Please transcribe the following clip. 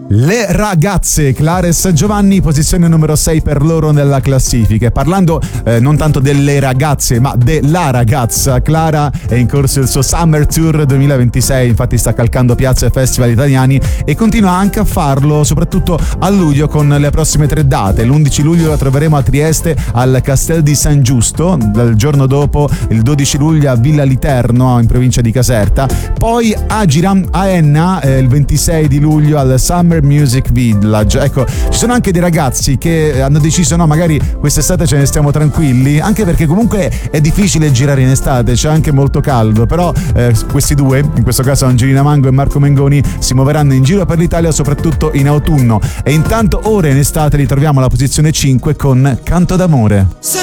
Le ragazze, Clara e San Giovanni, posizione numero 6 per loro nella classifica. E parlando non tanto delle ragazze ma della ragazza, Clara è in corso il suo Summer Tour 2026, infatti sta calcando piazze e festival italiani e continua anche a farlo soprattutto a luglio con le prossime 3 date. L'11 luglio la troveremo a Trieste al Castel di San Giusto, il giorno dopo il 12 luglio a Villa Literno in provincia di Caserta, poi a Giram a Enna il 26 di luglio al Summer Music Village. Ecco, ci sono anche dei ragazzi che hanno deciso no, magari quest'estate ce ne stiamo tranquilli, anche perché comunque è difficile girare in estate, c'è anche molto caldo, però questi due, in questo caso Angelina Mango e Marco Mengoni, si muoveranno in giro per l'Italia soprattutto in autunno, e intanto ora in estate li troviamo alla posizione 5 con Canto d'amore. Se